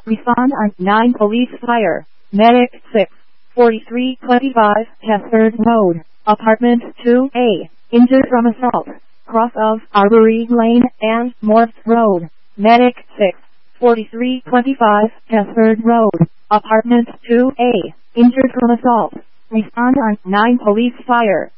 Respond on 9 Police Fire. Medic 6. 4325 Hefford Road, Apartment 2A. Injured from assault. Cross of Arbory Lane and Morse Road. Medic 6. 4325 Hefford Road, Apartment 2A. Injured from assault. Respond on 9 Police Fire.